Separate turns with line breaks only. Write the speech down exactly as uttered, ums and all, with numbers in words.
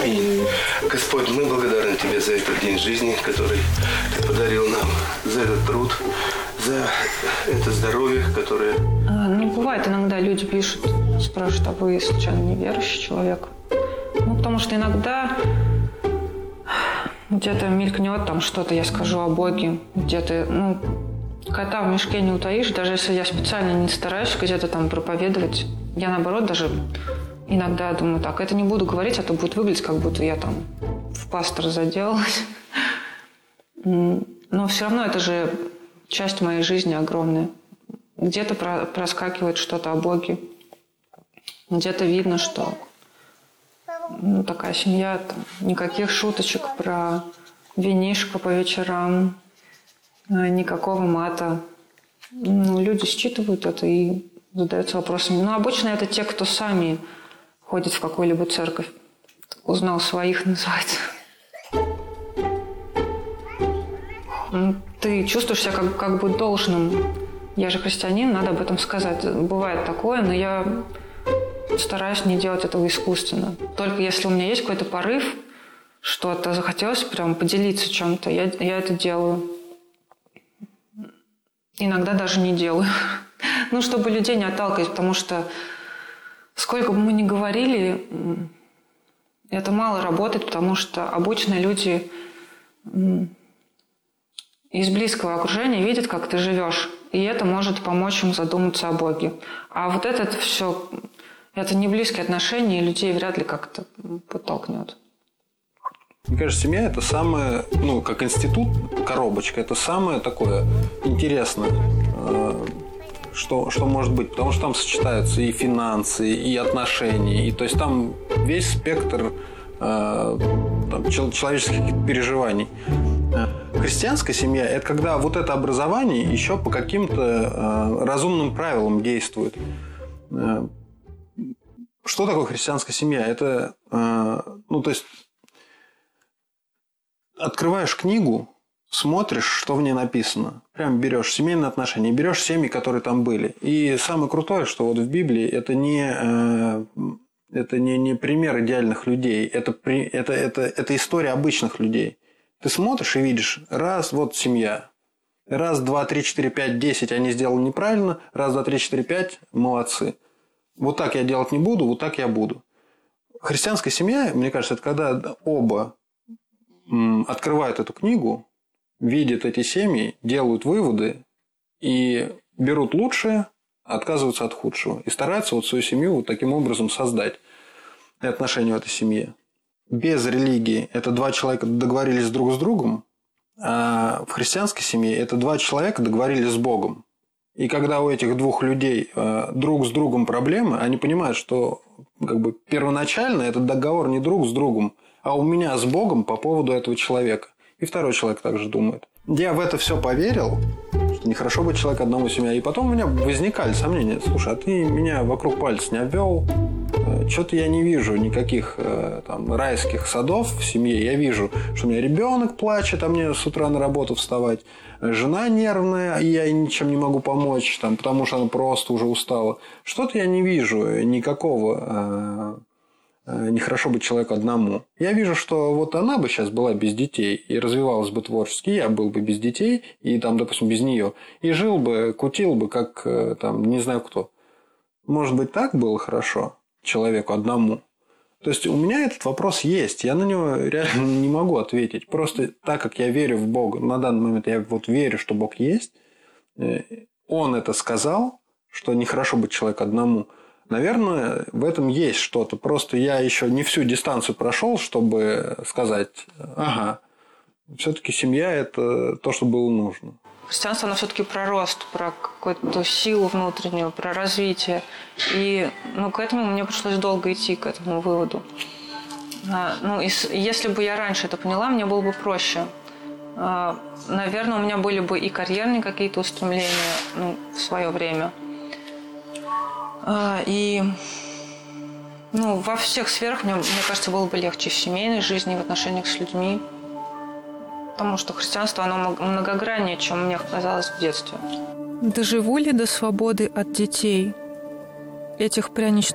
Аминь. Господь, мы благодарны Тебе за этот день жизни, который Ты подарил нам, за этот труд, за это здоровье, которое...
А, ну, бывает, иногда люди пишут, спрашивают, а вы случайно неверующий человек? Ну, потому что иногда где-то мелькнет там что-то, я скажу о Боге, где-то, ну, кота в мешке не утаишь, даже если я специально не стараюсь где-то там проповедовать, я, наоборот, даже иногда думаю, так, это не буду говорить, а то будет выглядеть, как будто я там в пастор заделалась. Но все равно это же часть моей жизни огромная. Где-то проскакивает что-то о Боге, где-то видно, что ну, такая семья, там, никаких шуточек про винишко по вечерам, никакого мата. Ну, люди считывают это и задаются вопросами. Но обычно это те, кто сами ходят в какую-либо церковь. Узнал своих, называется. Ты чувствуешь себя как, как бы должным. Я же христианин, надо об этом сказать. Бывает такое, но я стараюсь не делать этого искусственно. Только если у меня есть какой-то порыв, что-то захотелось прям поделиться чем-то, я, я это делаю. Иногда даже не делаю. Ну, чтобы людей не отталкивать, потому что сколько бы мы ни говорили, это мало работает, потому что обычно люди из близкого окружения видят, как ты живешь, и это может помочь им задуматься о Боге. А вот это все, это не близкие отношения, и людей вряд ли как-то подтолкнет.
Мне кажется, семья – это самое, ну, как институт, коробочка, это самое такое интересное, что, что может быть. Потому что там сочетаются и финансы, и отношения, и то есть там весь спектр там, человеческих переживаний. Христианская семья – это когда вот это образование еще по каким-то разумным правилам действует. Что такое христианская семья? Это, ну, то есть, открываешь книгу, смотришь, что в ней написано. Прям берешь семейные отношения, берешь семьи, которые там были. И самое крутое, что вот в Библии это не, это не, не пример идеальных людей, это, это, это, это история обычных людей. Ты смотришь и видишь, раз, вот семья. Раз, два, три, четыре, пять, десять они сделали неправильно. Раз, два, три, четыре, пять, молодцы. Вот так я делать не буду, вот так я буду. Христианская семья, мне кажется, это когда оба открывают эту книгу, видят эти семьи, делают выводы и берут лучшее, отказываются от худшего. И стараются вот свою семью вот таким образом создать и отношения в этой семье. Без религии это два человека договорились друг с другом, а в христианской семье это два человека договорились с Богом. И когда у этих двух людей друг с другом проблемы, они понимают, что как бы первоначально этот договор не друг с другом, а у меня с Богом по поводу этого человека. И второй человек также думает. Я в это все поверил, что нехорошо быть человек одному семья. И потом у меня возникали сомнения. Слушай, а ты меня вокруг пальца не обвел? Что-то я не вижу никаких там, райских садов в семье. Я вижу, что у меня ребенок плачет, а мне с утра на работу вставать. Жена нервная, и я ничем не могу помочь, там, потому что она просто уже устала. Что-то я не вижу никакого... Нехорошо быть человеку одному. Я вижу, что вот она бы сейчас была без детей и развивалась бы творчески, я был бы без детей и там, допустим, без нее, и жил бы, кутил бы, как там, не знаю кто. Может быть, так было хорошо человеку одному? То есть, у меня этот вопрос есть, я на него реально не могу ответить. Просто так, как я верю в Бога, на данный момент я вот верю, что Бог есть, Он это сказал, что нехорошо быть человеку одному. Наверное, в этом есть что-то. Просто я еще не всю дистанцию прошел, чтобы сказать, ага, все-таки семья – это то, что было нужно.
Христианство, оно все-таки про рост, про какую-то силу внутреннюю, про развитие. И ну, к этому мне пришлось долго идти, к этому выводу. А, ну, и, если бы я раньше это поняла, мне было бы проще. А, наверное, у меня были бы и карьерные какие-то устремления ну, в свое время. И ну, во всех сферах, мне, мне кажется, было бы легче в семейной жизни, в отношениях с людьми. Потому что христианство, оно многограннее, чем мне казалось в детстве.
Доживу ли до свободы от детей, этих пряничных